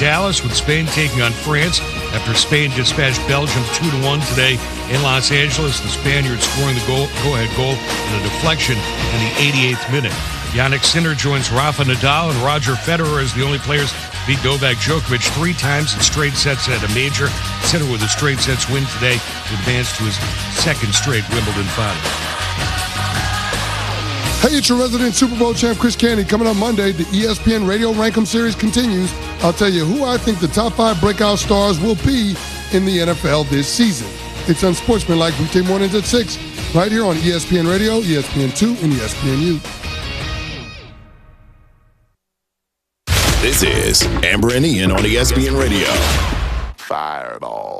Dallas, with Spain taking on France after Spain dispatched Belgium 2-1 today in Los Angeles. The Spaniards scoring the go-ahead goal in a deflection in the 88th minute. Jannik Sinner joins Rafa Nadal and Roger Federer as the only players to beat Novak Djokovic 3 times in straight sets at a major. Sinner with a straight sets win today to advance to his second straight Wimbledon final. Hey, it's your resident Super Bowl champ, Chris Canty. Coming up Monday, the ESPN Radio Rankum Series continues. I'll tell you who I think the top 5 breakout stars will be in the NFL this season. It's Unsportsmanlike weekday mornings at 6, right here on ESPN Radio, ESPN2, and ESPNU. This is Amber and Ian on ESPN Radio. Fireball.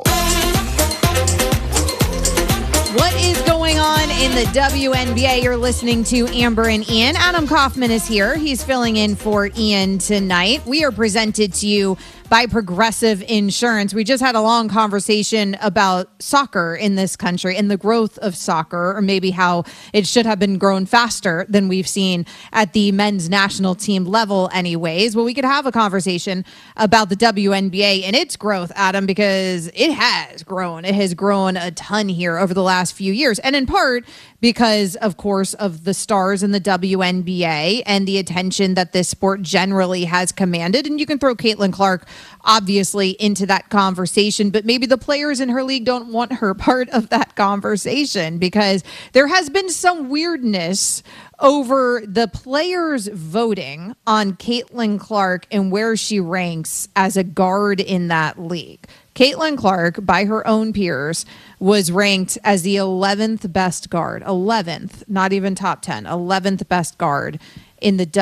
What is going on in the WNBA? You're listening to Amber and Ian. Adam Kaufman is here. He's filling in for Ian tonight. We are presented to you by Progressive Insurance. We just had a long conversation about soccer in this country and the growth of soccer, or maybe how it should have been grown faster than we've seen at the men's national team level anyways. Well, we could have a conversation about the WNBA and its growth, Adam, because it has grown. It has grown a ton here over the last few years, and in part because, of course, of the stars in the WNBA and the attention that this sport generally has commanded. And you can throw Caitlin Clark, obviously, into that conversation, but maybe the players in her league don't want her part of that conversation, because there has been some weirdness over the players voting on Caitlin Clark and where she ranks as a guard in that league. Caitlin Clark, by her own peers, was ranked as the 11th best guard. 11th, not even top 10, 11th best guard in the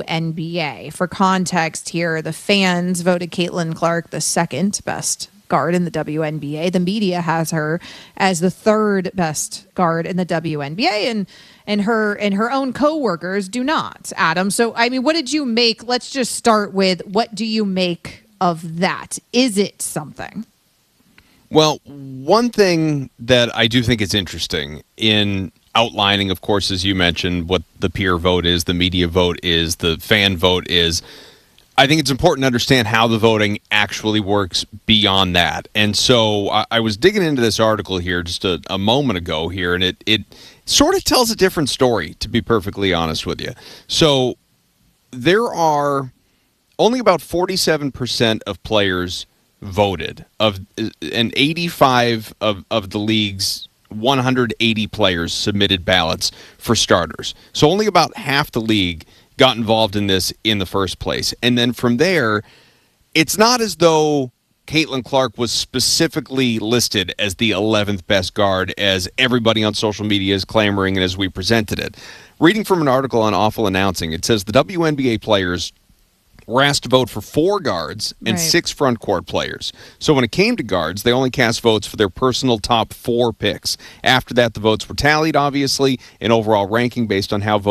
WNBA. For context here, the fans voted Caitlin Clark the second best guard in the WNBA. The media has her as the third best guard in the WNBA, and her own coworkers do not, Adam. So, I mean, what did you make? Let's just start with, what do you make of that? Is it something? Well, one thing that I do think is interesting in outlining, of course, as you mentioned, what the peer vote is, the media vote is, the fan vote is, I think it's important to understand how the voting actually works beyond that. And so I was digging into this article here just a moment ago here, and it sort of tells a different story, to be perfectly honest with you. So there are only about 47% of players voted, and 85 of the league's 180 players submitted ballots for starters. So only about half the league got involved in this in the first place. And then from there, it's not as though Caitlin Clark was specifically listed as the 11th best guard, as everybody on social media is clamoring and as we presented it. Reading from an article on Awful Announcing, it says the WNBA players were asked to vote for 4 guards and 6 front court players. So when it came to guards, they only cast votes for their personal top 4 picks. After that, the votes were tallied, obviously, in overall ranking based on how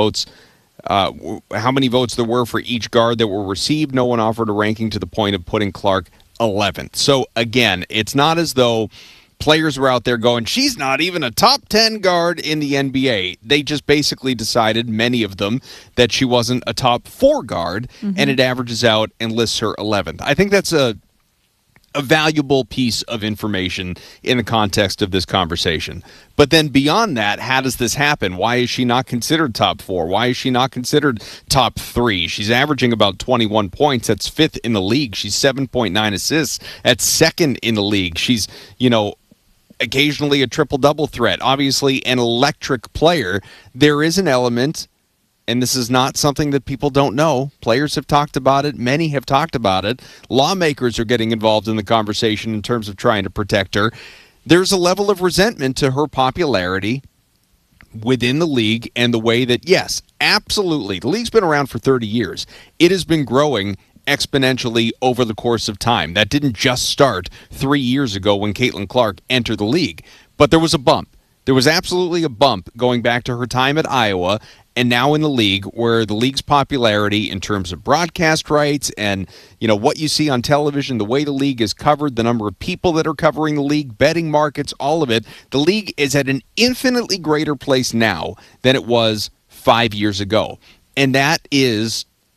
many votes there were for each guard that were received. No one offered a ranking to the point of putting Clark 11th. So again, it's not as though players were out there going, she's not even a top 10 guard in the NBA. They just basically decided, many of them, that she wasn't a top 4 guard, and it averages out and lists her 11th. I think that's a valuable piece of information in the context of this conversation. But then beyond that, how does this happen? Why is she not considered top 4? Why is she not considered top 3? She's averaging about 21 points. That's 5th in the league. She's 7.9 assists. That's 2nd in the league. She's, occasionally a triple-double threat. Obviously an electric player. There is an element, and this is not something that people don't know. Players have talked about it. Many have talked about it. Lawmakers are getting involved in the conversation in terms of trying to protect her. There's a level of resentment to her popularity within the league and the way that, yes, absolutely, the league's been around for 30 years. It has been growing exponentially over the course of time. That didn't just start 3 years ago when Caitlin Clark entered the league. But there was a bump. There was absolutely a bump going back to her time at Iowa and now in the league, where the league's popularity in terms of broadcast rights and, what you see on television, the way the league is covered, the number of people that are covering the league, betting markets, all of it, the league is at an infinitely greater place now than it was 5 years ago. And that is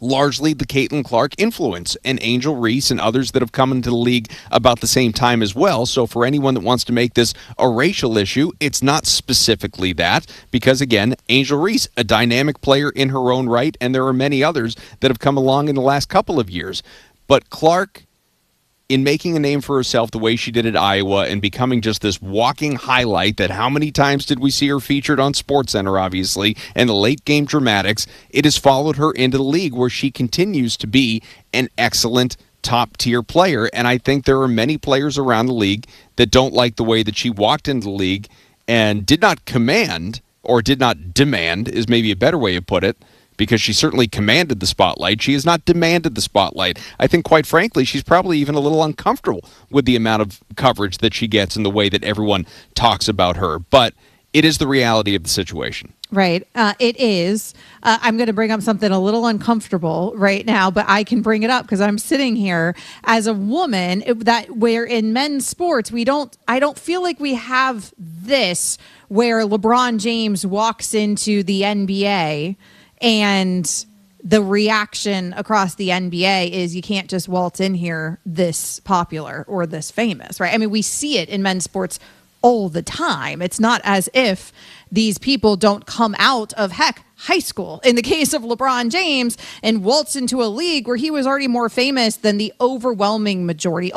largely the Caitlin Clark influence, and Angel Reese and others that have come into the league about the same time as well. So for anyone that wants to make this a racial issue, it's not specifically that, because again, Angel Reese, a dynamic player in her own right, and there are many others that have come along in the last couple of years. But Clark, in making a name for herself the way she did at Iowa and becoming just this walking highlight, that how many times did we see her featured on SportsCenter, obviously, and the late game dramatics, it has followed her into the league where she continues to be an excellent top-tier player. And I think there are many players around the league that don't like the way that she walked into the league and did not command, or did not demand, is maybe a better way to put it, because she certainly commanded the spotlight. She has not demanded the spotlight. I think, quite frankly, she's probably even a little uncomfortable with the amount of coverage that she gets and the way that everyone talks about her. But it is the reality of the situation. Right. It is. I'm going to bring up something a little uncomfortable right now, but I can bring it up because I'm sitting here as a woman that where in men's sports, I don't feel like we have this where LeBron James walks into the NBA and the reaction across the NBA is you can't just waltz in here this popular or this famous, right? I mean, we see it in men's sports all the time. It's not as if these people don't come out of, heck, high school, in the case of LeBron James, and waltz into a league where he was already more famous than the overwhelming majority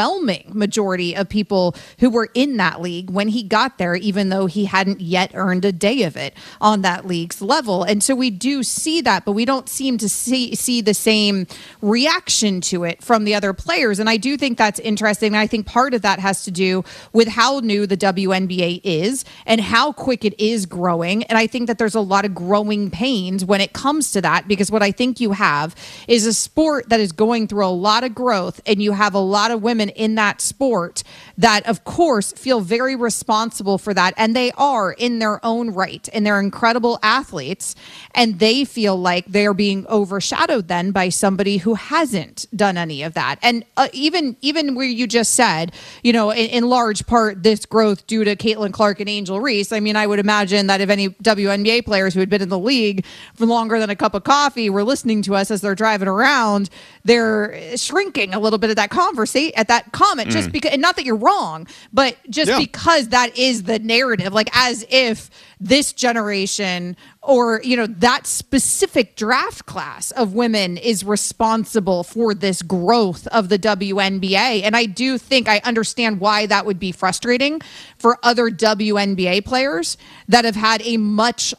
of people who were in that league when he got there, even though he hadn't yet earned a day of it on that league's level. And so we do see that, but we don't seem to see the same reaction to it from the other players. And I do think that's interesting. And I think part of that has to do with how new the WNBA is and how quick it is growing. And I think that there's a lot of growing pains when it comes to that, because what I think you have is a sport that is going through a lot of growth, and you have a lot of women in that sport that, of course, feel very responsible for that, and they are in their own right, and they're incredible athletes, and they feel like they're being overshadowed then by somebody who hasn't done any of that. And even where you just said, in large part, this growth due to Caitlin Clark and Angel Reese, I mean, I would imagine that if any WNBA players who had been in the league for longer than a cup of coffee were listening to us as they're driving around, they're shrinking a little bit at that at that comment, just because, and not that you're wrong, but just because that is the narrative, like as if this generation or, that specific draft class of women is responsible for this growth of the WNBA. And I do think I understand why that would be frustrating for other WNBA players that have had a much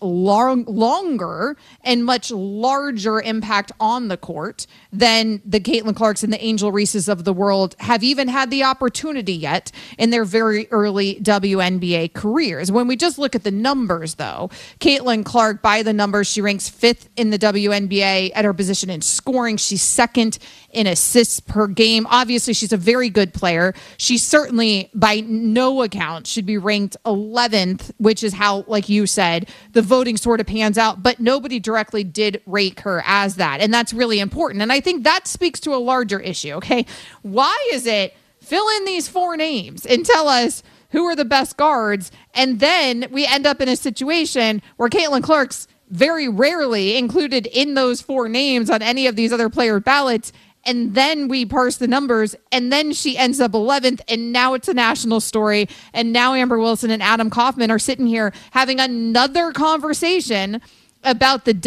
longer and much larger impact on the court than the Caitlin Clarks and the Angel Reeses of the world have even had the opportunity yet in their very early WNBA careers. When we just look at the numbers, though, Caitlin Clark, by the numbers, she ranks 5th in the WNBA at her position in scoring. She's 2nd in assists per game. Obviously, she's a very good player. She certainly, by no account, should be ranked 11th, which is how, like you said, the voting sort of pans out. But nobody directly did rate her as that. And that's really important. And I think that speaks to a larger issue, okay? Why is it fill in these 4 names and tell us who are the best guards, and then we end up in a situation where Caitlin Clark's very rarely included in those 4 names on any of these other player ballots, and then we parse the numbers, and then she ends up 11th, and now it's a national story, and now Amber Wilson and Adam Kaufman are sitting here having another conversation about the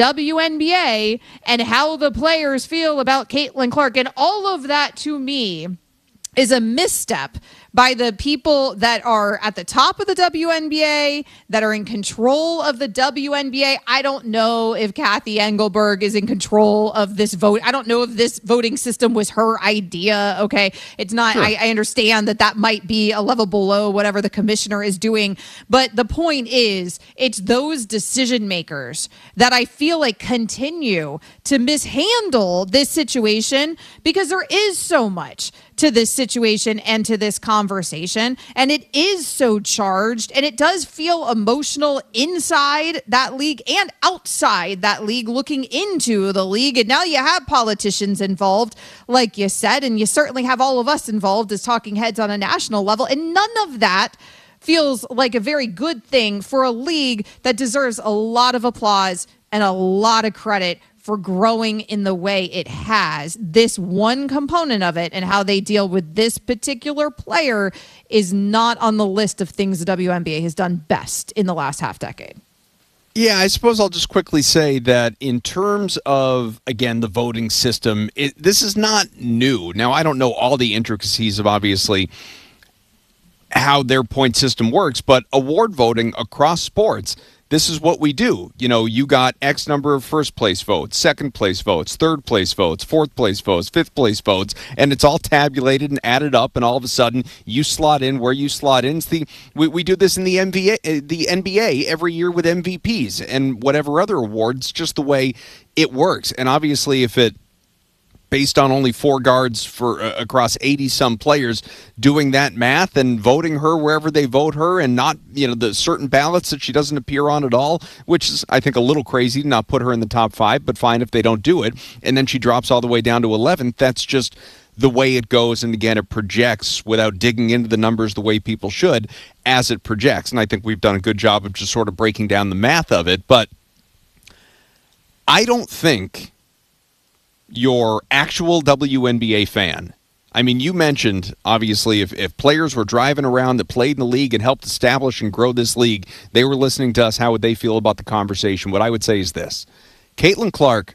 WNBA and how the players feel about Caitlin Clark, and all of that, to me, is a misstep by the people that are at the top of the WNBA, that are in control of the WNBA. I don't know if Kathy Engelberg is in control of this vote. I don't know if this voting system was her idea, okay? It's not. Sure. I understand that might be a level below whatever the commissioner is doing. But the point is, it's those decision makers that I feel like continue to mishandle this situation, because there is so much to this situation and to this conversation, and it is so charged, and it does feel emotional inside that league and outside that league, looking into the league. And now you have politicians involved, like you said, and you certainly have all of us involved as talking heads on a national level, and none of that feels like a very good thing for a league that deserves a lot of applause and a lot of credit for growing in the way it has. This one component of it and how they deal with this particular player is not on the list of things the WNBA has done best in the last half decade. Yeah, I suppose I'll just quickly say that in terms of, again, the voting system, this is not new. Now, I don't know all the intricacies of, obviously, how their point system works, but award voting across sports, this is what we do. You know, you got X number of first place votes, second place votes, third place votes, fourth place votes, fifth place votes, and it's all tabulated and added up, and all of a sudden you slot in where you slot in. We do this in the NBA every year with MVPs and whatever other awards, just the way it works. And obviously if it based on only 4 guards for across 80-some players, doing that math and voting her wherever they vote her, and not, the certain ballots that she doesn't appear on at all, which is, I think, a little crazy to not put her in the top 5, but fine if they don't do it, and then she drops all the way down to 11th. That's just the way it goes, and again, it projects without digging into the numbers the way people should as it projects, and I think we've done a good job of just sort of breaking down the math of it, but I don't think your actual WNBA fan, I mean, you mentioned, obviously, if players were driving around that played in the league and helped establish and grow this league, they were listening to us, how would they feel about the conversation? What I would say is this. Caitlin Clark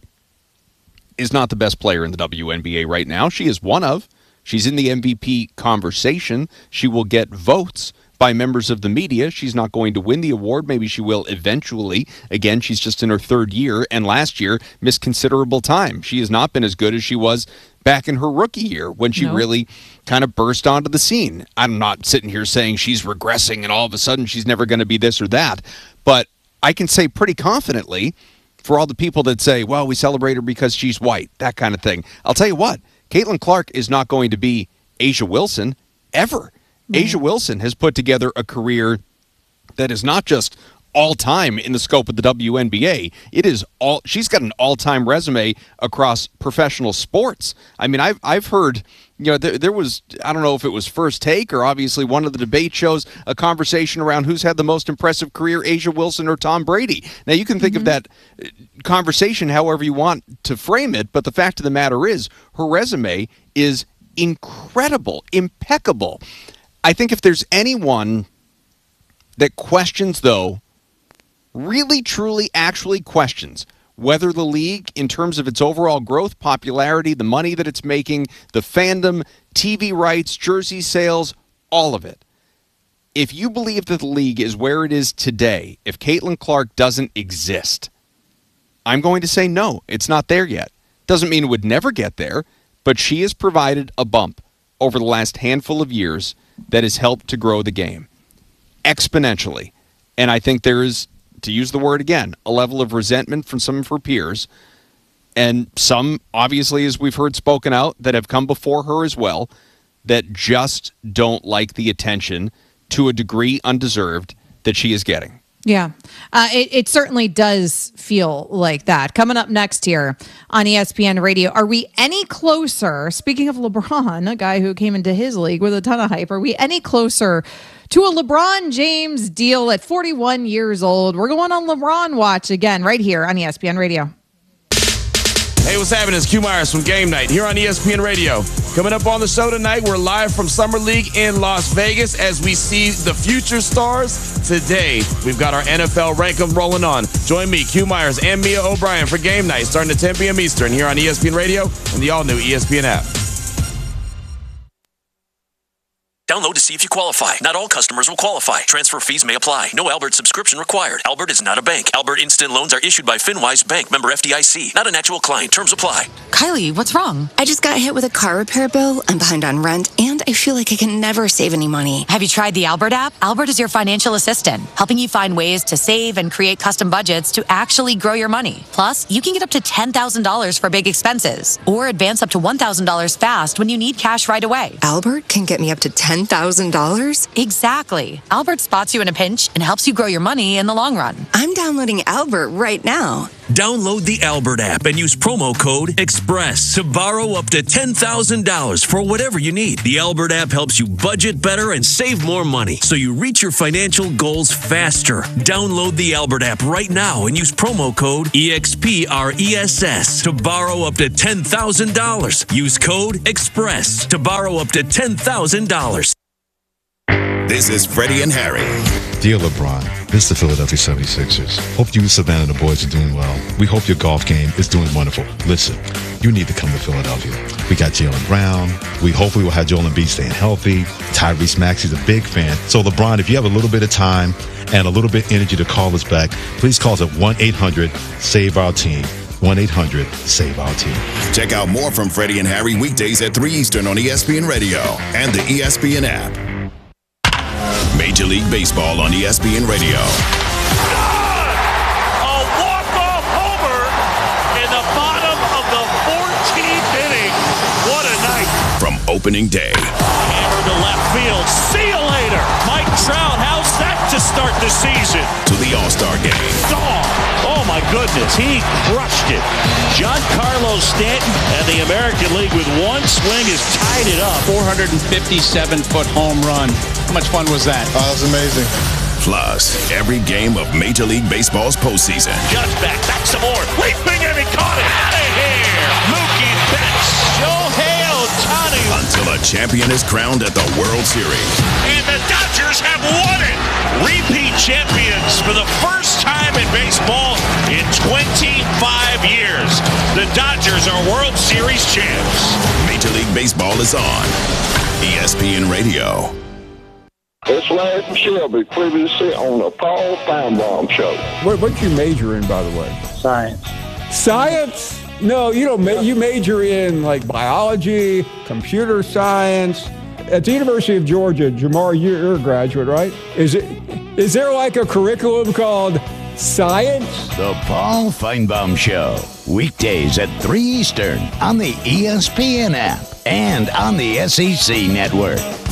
is not the best player in the WNBA right now. She is one of. She's in the MVP conversation. She will get votes by members of the media. She's not going to win the award. Maybe she will eventually. Again, she's just in her 3rd year, and last year missed considerable time. She has not been as good as she was back in her rookie year when she really kind of burst onto the scene. I'm not sitting here saying she's regressing and all of a sudden she's never going to be this or that, but I can say pretty confidently, for all the people that say, well, we celebrate her because she's white, that kind of thing, I'll tell you what, Caitlin Clark is not going to be A'ja Wilson ever. A'ja Wilson has put together a career that is not just all-time in the scope of the WNBA. It is she's got an all-time resume across professional sports. I mean, I've heard, there was, I don't know if it was First Take or obviously one of the debate shows, a conversation around who's had the most impressive career, A'ja Wilson or Tom Brady. Now, you can think of that conversation however you want to frame it, but the fact of the matter is her resume is incredible, impeccable. I think if there's anyone that questions, though, really, truly, actually questions whether the league, in terms of its overall growth, popularity, the money that it's making, the fandom, TV rights, jersey sales, all of it. If you believe that the league is where it is today, if Caitlin Clark doesn't exist, I'm going to say no, it's not there yet. Doesn't mean it would never get there, but she has provided a bump over the last handful of years that has helped to grow the game exponentially. And I think there is, to use the word again, a level of resentment from some of her peers, and some, obviously, as we've heard spoken out, that have come before her as well, that just don't like the attention to a degree undeserved that she is getting. Yeah, it certainly does feel like that. Coming up next here on ESPN Radio, are we any closer, speaking of LeBron, a guy who came into his league with a ton of hype, are we any closer to a LeBron James deal at 41 years old? We're going on LeBron watch again right here on ESPN Radio. Hey, what's happening? It's Q Myers from Game Night here on ESPN Radio. Coming up on the show tonight, we're live from Summer League in Las Vegas as we see the future stars. Today, we've got our NFL rank 'em rolling on. Join me, Q Myers, and Mia O'Brien for Game Night starting at 10 p.m. Eastern here on ESPN Radio and the all-new ESPN app. Download to see if you qualify. Not all customers will qualify. Transfer fees may apply. No Albert subscription required. Albert is not a bank. Albert Instant Loans are issued by FinWise Bank, member FDIC. Not an actual client. Terms apply. Kylie, what's wrong? I just got hit with a car repair bill. I'm behind on rent, and I feel like I can never save any money. Have you tried the Albert app? Albert is your financial assistant, helping you find ways to save and create custom budgets to actually grow your money. Plus, you can get up to $10,000 for big expenses, or advance up to $1,000 fast when you need cash right away. Albert can get me up to $10,000? Exactly. Albert spots you in a pinch and helps you grow your money in the long run. I'm downloading Albert right now. Download the Albert app and use promo code EXPRESS to borrow up to $10,000 for whatever you need. The Albert app helps you budget better and save more money so you reach your financial goals faster. Download the Albert app right now and use promo code EXPRESS to borrow up to $10,000. Use code EXPRESS to borrow up to $10,000. This is Freddie and Harry. Dear LeBron, this is the Philadelphia 76ers. Hope you and Savannah and the boys are doing well. We hope your golf game is doing wonderful. Listen, you need to come to Philadelphia. We got Jaylen Brown. We hopefully will have Joel Embiid staying healthy. Tyrese Maxey's a big fan. So LeBron, if you have a little bit of time and a little bit of energy to call us back, please call us at 1-800-SAVE-OUR-TEAM. 1-800-SAVE-OUR-TEAM. Check out more from Freddie and Harry weekdays at 3 Eastern on ESPN Radio and the ESPN app. Major League Baseball on ESPN Radio. A walk-off homer in the bottom of the 14th inning. What a night. From opening day. Hammer to left field. See you later. Mike Trout, how's that to start the season? To the All-Star game. Oh my goodness, he crushed it. Giancarlo Stanton and the American League with one swing has tied it up. 457-foot home run. How much fun was that? Oh, that was amazing. Plus, every game of Major League Baseball's postseason. Judge back some more. Leaping and he caught it. Out of here. Mookie Betts. Shohei Ohtani. Until a champion is crowned at the World Series. And the Dodgers have won it. Repeat champions for the first time in baseball in 25 years. The Dodgers are World Series champs. Major League Baseball is on ESPN Radio. It's Larry from Shelby, previously on the Paul Feinbaum Show. What'd you major in, by the way? Science. Science? No, you don't. You major in like biology, computer science. At the University of Georgia, Jamar, you're a graduate, right? Is there like a curriculum called science? The Paul Feinbaum Show, weekdays at 3 Eastern on the ESPN app and on the SEC Network.